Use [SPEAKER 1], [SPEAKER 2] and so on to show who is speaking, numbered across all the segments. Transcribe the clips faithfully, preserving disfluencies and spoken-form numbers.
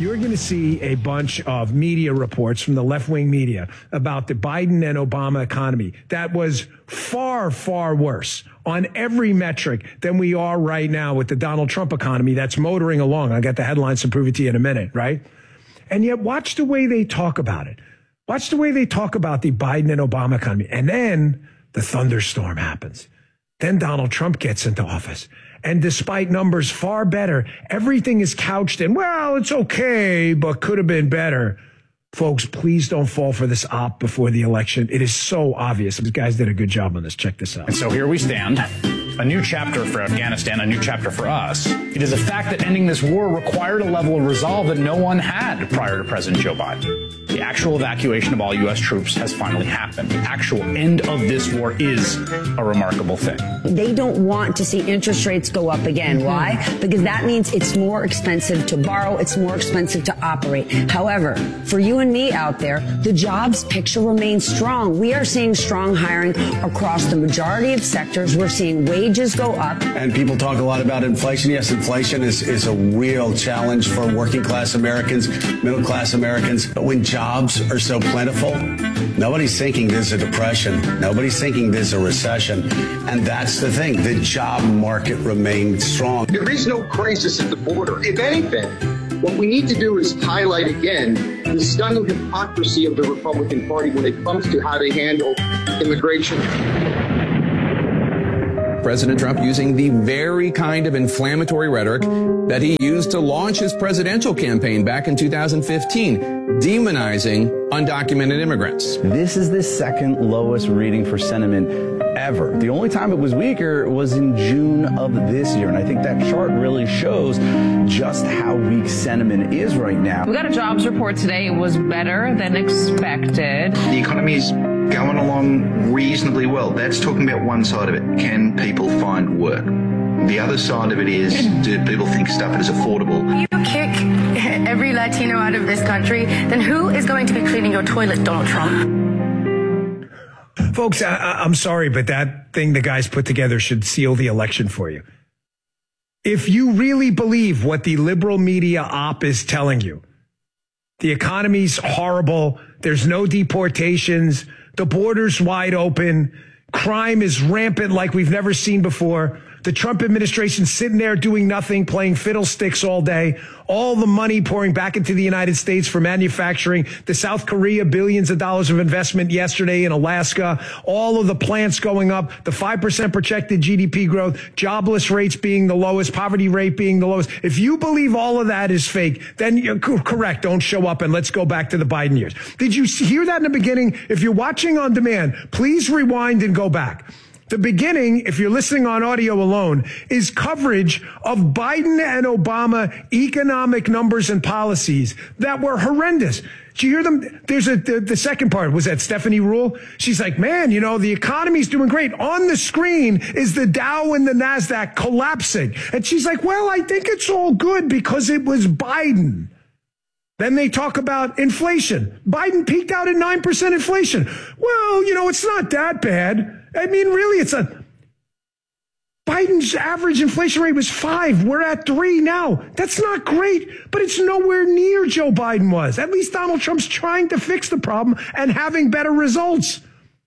[SPEAKER 1] You're going to see a bunch of media reports from the left-wing media about the Biden and Obama economy that was far, far worse on every metric than we are right now with the Donald Trump economy that's motoring along. I got the headlines to prove it to you in a minute, right? And yet watch the way they talk about it. Watch the way they talk about the Biden and Obama economy. And then the thunderstorm happens. Then Donald Trump gets into office. And despite numbers far better, everything is couched in, well, it's okay, but could have been better. Folks, please don't fall for this op before the election. It is so obvious. These guys did a good job on this. Check this out.
[SPEAKER 2] And so here we stand. A new chapter for Afghanistan, a new chapter for us. It is a fact that ending this war required a level of resolve that no one had prior to President Joe Biden. The actual evacuation of all U S troops has finally happened. The actual end of this war is a remarkable thing.
[SPEAKER 3] They don't want to see interest rates go up again. Why? Because that means it's more expensive to borrow. It's more expensive to operate. However, for you and me out there, the jobs picture remains strong. We are seeing strong hiring across the majority of sectors. We're seeing wages go up.
[SPEAKER 4] And people talk a lot about inflation. Yes, inflation is, is a real challenge for working class Americans, middle class Americans. But when jobs are so plentiful, nobody's thinking there's a depression. Nobody's thinking there's a recession. And that's the thing. The job market remains strong.
[SPEAKER 5] There is no crisis at the border. If anything, what we need to do is highlight again the stunning hypocrisy of the Republican Party when it comes to how they handle immigration.
[SPEAKER 6] President Trump using the very kind of inflammatory rhetoric that he used to launch his presidential campaign back in two thousand fifteen, demonizing undocumented immigrants.
[SPEAKER 7] This is the second lowest reading for sentiment ever. The only time it was weaker was in June of this year. And I think that chart really shows just how weak sentiment is right now.
[SPEAKER 8] We got a jobs report today. It was better than expected.
[SPEAKER 9] The economy is going along reasonably well. That's talking about one side of it. Can people find work? The other side of it is, do people think stuff is affordable?
[SPEAKER 10] You kick every Latino out of this country, then who is going to be cleaning your toilet, Donald Trump?
[SPEAKER 1] Folks, I, I'm sorry, but that thing the guys put together should seal the election for you. If you really believe what the liberal media op is telling you, the economy's horrible, there's no deportations, the border's wide open, crime is rampant like we've never seen before, the Trump administration's sitting there doing nothing, playing fiddlesticks all day, all the money pouring back into the United States for manufacturing, the South Korea billions of dollars of investment yesterday in Alaska, all of the plants going up, the five percent projected G D P growth, jobless rates being the lowest, poverty rate being the lowest. If you believe all of that is fake, then you're correct. Don't show up and let's go back to the Biden years. Did you hear that in the beginning? If you're watching on demand, please rewind and go back. The beginning, if you're listening on audio alone, is coverage of Biden and Obama economic numbers and policies that were horrendous. Did you hear them? There's a, the, the second part. Was that Stephanie Rule? She's like, man, you know, the economy's doing great. On the screen is the Dow and the NASDAQ collapsing. And she's like, well, I think it's all good because it was Biden. Then they talk about inflation. Biden peaked out at nine percent inflation. Well, you know, it's not that bad. I mean, really, it's a Biden's average inflation rate was five. We're at three now. That's not great, but it's nowhere near Joe Biden was. At least Donald Trump's trying to fix the problem and having better results.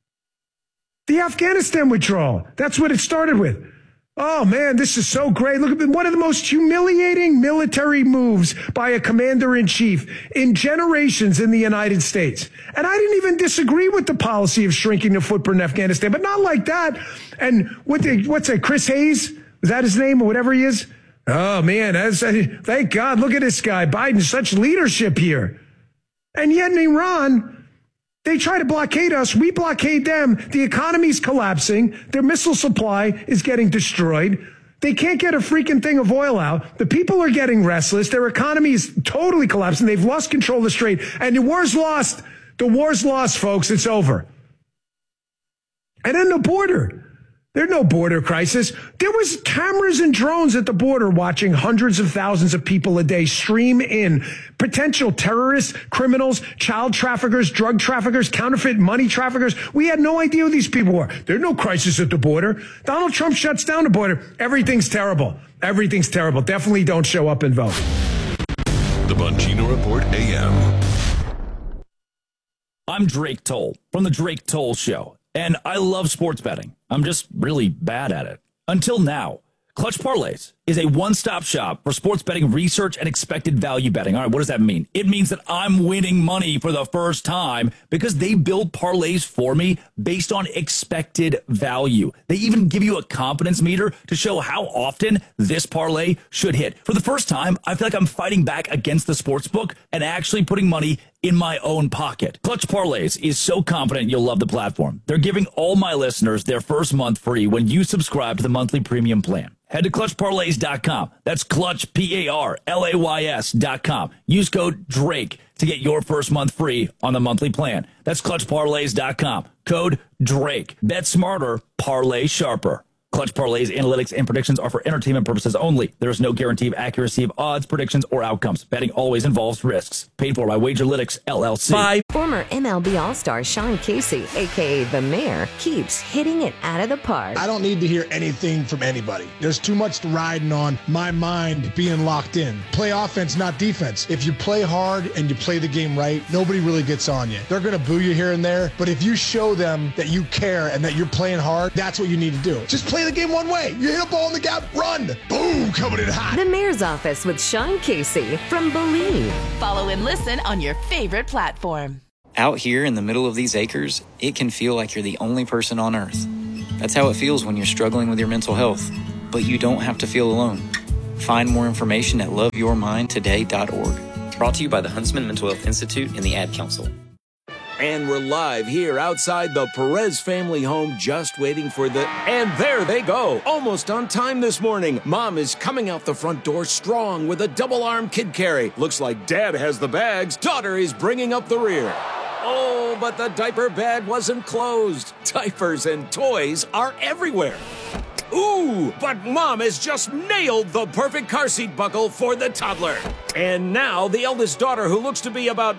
[SPEAKER 1] The Afghanistan withdrawal. That's what it started with. Oh, man, this is so great. Look at one of the most humiliating military moves by a commander-in-chief in generations in the United States. And I didn't even disagree with the policy of shrinking the footprint in Afghanistan, but not like that. And what the, what's that, Chris Hayes? Is that his name or whatever he is? Oh, man, that's, thank God. Look at this guy. Biden, such leadership here. And yet in Iran, they try to blockade us. We blockade them. The economy's collapsing. Their missile supply is getting destroyed. They can't get a freaking thing of oil out. The people are getting restless. Their economy is totally collapsing. They've lost control of the strait. And the war's lost. The war's lost, folks. It's over. And then the border. There's no border crisis. There was cameras and drones at the border watching hundreds of thousands of people a day stream in. Potential terrorists, criminals, child traffickers, drug traffickers, counterfeit money traffickers. We had no idea who these people were. There's no crisis at the border. Donald Trump shuts down the border. Everything's terrible. Everything's terrible. Definitely don't show up and vote.
[SPEAKER 11] The Bongino Report A M.
[SPEAKER 12] I'm Drake Toll from The Drake Toll Show, and I love sports betting. I'm just really bad at it. Until now. Clutch Parlays is a one-stop shop for sports betting research and expected value betting. All right, what does that mean? It means that I'm winning money for the first time because they build parlays for me based on expected value. They even give you a confidence meter to show how often this parlay should hit. For the first time, I feel like I'm fighting back against the sportsbook and actually putting money in my own pocket. Clutch Parlays is so confident you'll love the platform. They're giving all my listeners their first month free when you subscribe to the monthly premium plan. Head to clutch parlays dot com. That's Clutch, P A R L A Y S dot com. Use code DRAKE to get your first month free on the monthly plan. That's clutch parlays dot com. Code DRAKE. Bet smarter, parlay sharper. Clutch Parlays, analytics, and predictions are for entertainment purposes only. There is no guarantee of accuracy of odds, predictions, or outcomes. Betting always involves risks. Paid for by Wagerlytics, L L C.
[SPEAKER 13] Bye. Former M L B All-Star Sean Casey, a k a. The Mayor, keeps hitting it out of the park.
[SPEAKER 14] I don't need to hear anything from anybody. There's too much riding on my mind being locked in. Play offense, not defense. If you play hard and you play the game right, nobody really gets on you. They're going to boo you here and there, but if you show them that you care and that you're playing hard, that's what you need to do. Just play the game one way. You hit a ball in the gap, run. Boom, coming in hot.
[SPEAKER 13] The Mayor's Office with Sean Casey from Believe.
[SPEAKER 15] Follow and listen on your favorite platform.
[SPEAKER 16] Out here in the middle of these acres, it can feel like you're the only person on earth. That's how it feels when you're struggling with your mental health. But you don't have to feel alone. Find more information at love your mind today dot org. Brought to you by the Huntsman Mental Health Institute and the Ad Council.
[SPEAKER 17] And we're live here outside the Perez family home, just waiting for the... And there they go, almost on time this morning. Mom is coming out the front door strong with a double-arm kid carry. Looks like Dad has the bags. Daughter is bringing up the rear. Oh, but the diaper bag wasn't closed. Diapers and toys are everywhere. Ooh, but Mom has just nailed the perfect car seat buckle for the toddler. And now the eldest daughter, who looks to be about